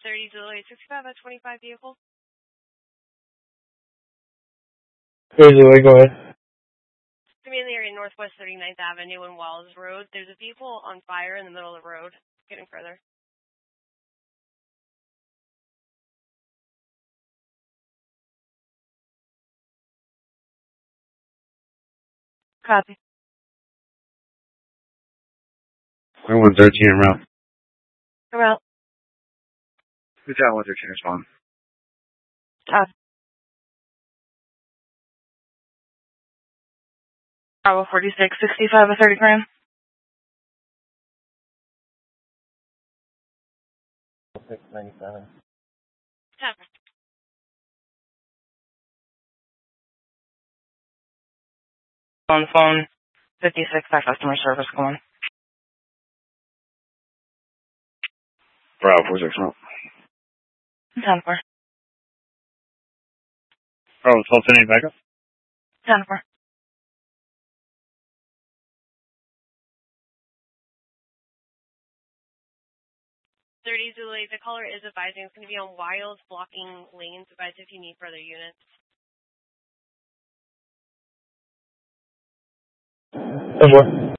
30 Zulu 65 at 25 vehicle. Go ahead. It's going to be in the area northwest 39th Avenue and Walls Road. There's a vehicle on fire in the middle of the road. Getting further. Copy. 113 en route. Route. Who's that 113 respond? Todd. Bravo 46, 65 at 30 gram. 697. On the phone. 56 by customer service going. Bravo 46 route. 10-4. Bravo 1210 backup. 10-4. Zulu 8, the caller is advising it's going to be on Wild, blocking lanes. Advise if you need further units. 10-4.